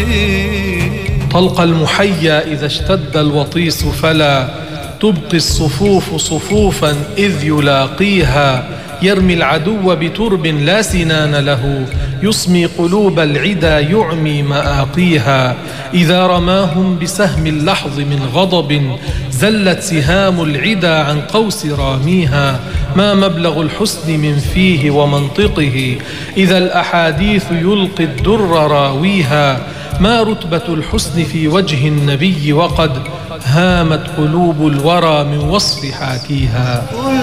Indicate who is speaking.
Speaker 1: طلق المحيا إذا اشتد الوطيس فلا تبقي الصفوف صفوفا إذ يلاقيها. يرمي العدو بترب لا سنان له يصمي قلوب العدا يعمي مآقيها. إذا رماهم بسهم اللحظ من غضب زلت سهام العدا عن قوس راميها. ما مبلغ الحسن من فيه ومنطقه إذا الأحاديث يلقي الدر راويها. ما رتبة الحسن في وجه النبي وقد هامت قلوب الورى من وصف حاكيها.